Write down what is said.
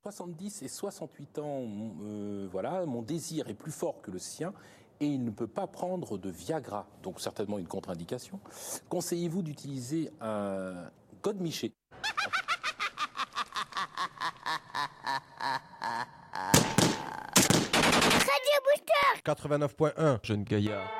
70 et 68 ans, voilà, mon désir est plus fort que le sien et il ne peut pas prendre de Viagra, donc certainement une contre-indication. Conseillez-vous d'utiliser un godemiché? Radio Booster 89.1, jeune gaillard.